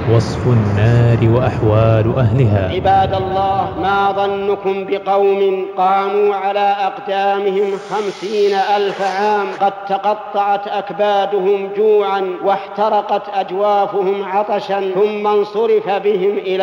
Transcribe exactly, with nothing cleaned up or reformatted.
وصف النار وأحوال أهلها. عباد الله، ما ظنكم بقوم قاموا على أقدامهم خمسين ألف عام قد تقطعت أكبادهم جوعا واحترقت أجوافهم عطشا ثم انصرف بهم إلى